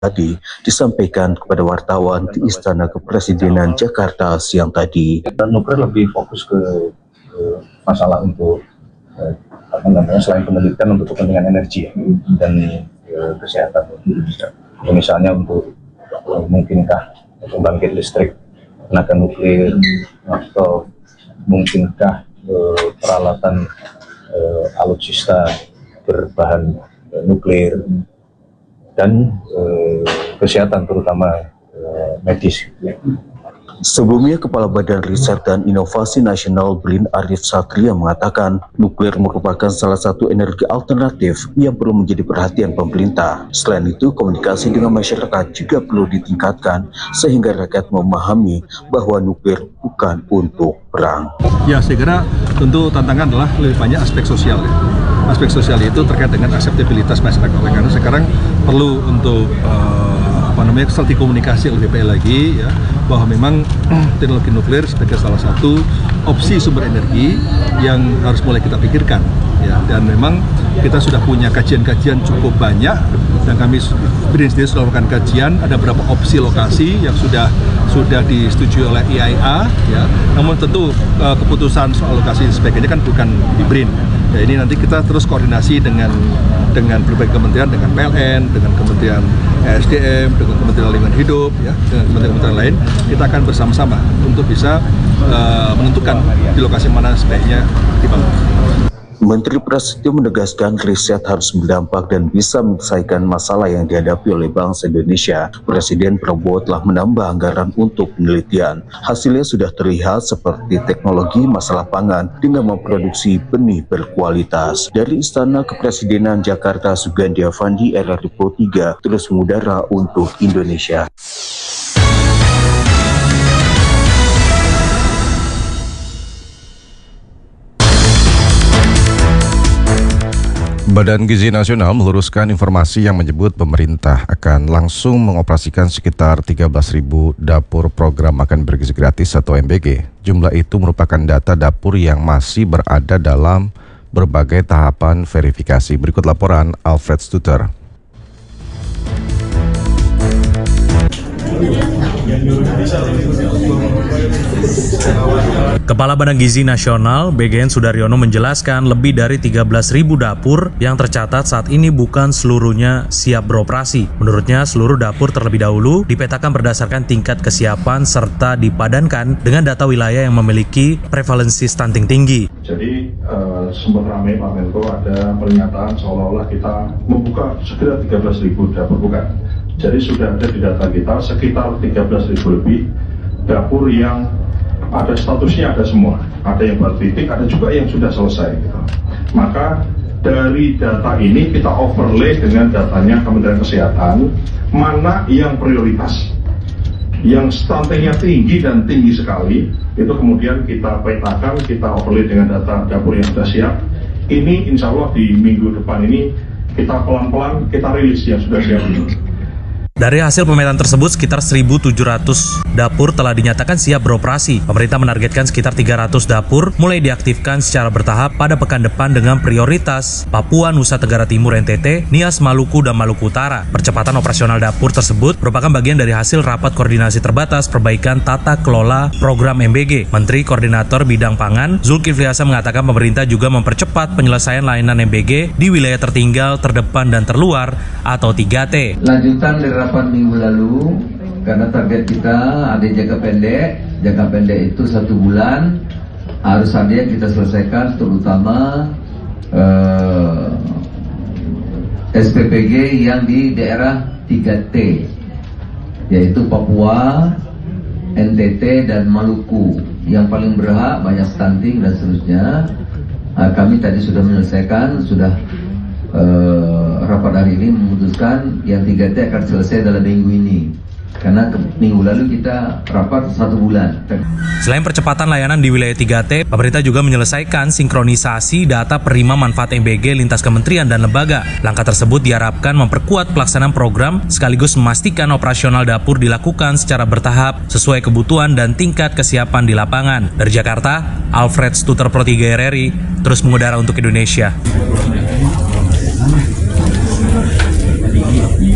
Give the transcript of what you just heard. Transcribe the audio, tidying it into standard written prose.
tadi disampaikan kepada wartawan di Istana Kepresidenan Jakarta siang tadi. Nuklir lebih fokus ke masalah untuk selain penelitian untuk kepentingan energi dan kesehatan. Misalnya untuk mungkinkah pembangkit listrik tenaga nuklir atau mungkinkah peralatan alutsista berbahan nuklir dan kesehatan terutama medis. Sebelumnya, Kepala Badan Riset dan Inovasi Nasional BRIN Arief Satria mengatakan nuklir merupakan salah satu energi alternatif yang perlu menjadi perhatian pemerintah. Selain itu, komunikasi dengan masyarakat juga perlu ditingkatkan sehingga rakyat memahami bahwa nuklir bukan untuk perang. Ya, saya kira tentu tantangan adalah lebih banyak aspek sosial. Aspek sosial itu terkait dengan akseptabilitas masyarakat. Karena sekarang perlu untuk strategi komunikasi yang lebih baik lagi, ya, bahwa memang teknologi nuklir sebagai salah satu opsi sumber energi yang harus mulai kita pikirkan, ya. Dan memang kita sudah punya kajian-kajian cukup banyak, dan kami BRIN sendiri sudah melakukan kajian. Ada beberapa opsi lokasi yang sudah disetujui oleh IAEA, ya. Namun tentu keputusan soal lokasi sebagainya kan bukan di BRIN. Ya, ini nanti kita terus koordinasi dengan berbagai kementerian, dengan PLN, dengan Kementerian ESDM, dengan Kementerian Lingkungan Hidup, ya, dengan kementerian lain. Kita akan bersama-sama untuk bisa menentukan di lokasi mana sebaiknya dibangun. Menteri Prasetyo menegaskan riset harus berdampak dan bisa menyelesaikan masalah yang dihadapi oleh bangsa Indonesia. Presiden Prabowo telah menambah anggaran untuk penelitian. Hasilnya sudah terlihat seperti teknologi masalah pangan dengan memproduksi benih berkualitas. Dari Istana Kepresidenan Jakarta, Sugandi Avandi, RRI Pro 3, terus mengudara untuk Indonesia. Badan Gizi Nasional meluruskan informasi yang menyebut pemerintah akan langsung mengoperasikan sekitar 13.000 dapur program makan bergizi gratis atau MBG. Jumlah itu merupakan data dapur yang masih berada dalam berbagai tahapan verifikasi. Berikut laporan Alfred Stuter. Kepala Badan Gizi Nasional BGN Sudaryono menjelaskan lebih dari 13.000 dapur yang tercatat saat ini bukan seluruhnya siap beroperasi. Menurutnya, seluruh dapur terlebih dahulu dipetakan berdasarkan tingkat kesiapan serta dipadankan dengan data wilayah yang memiliki prevalensi stunting tinggi. Jadi sempat ramai Pak Menko ada pernyataan seolah-olah kita membuka segera 13.000 dapur, bukan. Jadi sudah ada di data kita sekitar 13.000 lebih dapur yang ada statusnya, ada semua. Ada yang baru titik, ada juga yang sudah selesai. Gitu. Maka dari data ini kita overlay dengan datanya Kementerian Kesehatan, mana yang prioritas, yang stuntingnya tinggi dan tinggi sekali, itu kemudian kita petakan, kita overlay dengan data dapur yang sudah siap. Ini insya Allah di minggu depan ini kita pelan-pelan kita rilis yang sudah siap ini. Dari hasil pemetaan tersebut, sekitar 1.700 dapur telah dinyatakan siap beroperasi. Pemerintah menargetkan sekitar 300 dapur mulai diaktifkan secara bertahap pada pekan depan dengan prioritas Papua, Nusa Tenggara Timur NTT, Nias, Maluku, dan Maluku Utara. Percepatan operasional dapur tersebut merupakan bagian dari hasil rapat koordinasi terbatas perbaikan tata kelola program MBG. Menteri Koordinator Bidang Pangan, Zulkifli Hasan, mengatakan pemerintah juga mempercepat penyelesaian layanan MBG di wilayah tertinggal, terdepan, dan terluar atau 3T. Lanjutan dari rapat minggu lalu, karena target kita ada jangka pendek itu 1 bulan harus ada yang kita selesaikan, terutama SPPG yang di daerah 3T, yaitu Papua, NTT, dan Maluku. Yang paling berhak, banyak stunting dan seterusnya. Kami tadi sudah menyelesaikan, sudah rapat hari ini memutuskan yang 3T akan selesai dalam minggu ini. Karena minggu lalu kita rapat 1 bulan. Selain percepatan layanan di wilayah 3T, pemerintah juga menyelesaikan sinkronisasi data penerima manfaat MBG lintas kementerian dan lembaga. Langkah tersebut diharapkan memperkuat pelaksanaan program sekaligus memastikan operasional dapur dilakukan secara bertahap sesuai kebutuhan dan tingkat kesiapan di lapangan. Dari Jakarta, Alfred Stuter, Pro 3 RRI, terus mengudara untuk Indonesia.